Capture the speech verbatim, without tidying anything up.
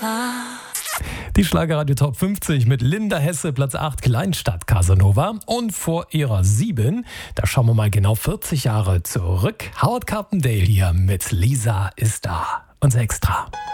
war. Die Schlagerradio Top fünfzig mit Linda Hesse, Platz acht, Kleinstadt Casanova. Und vor ihrer sieben, da schauen wir mal genau vierzig Jahre zurück. Howard Carpendale hier mit Lisa ist da. Unser Extra.